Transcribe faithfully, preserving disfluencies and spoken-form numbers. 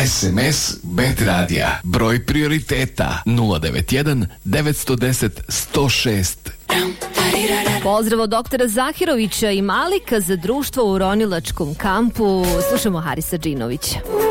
S M S Bet Radija. Broj prioriteta nula devet jedan devet jedan deset sto šest. Pozdrav od doktora Zahirovića i Malika za društvo u ronilačkom kampu. Slušamo Harisa Džinovića.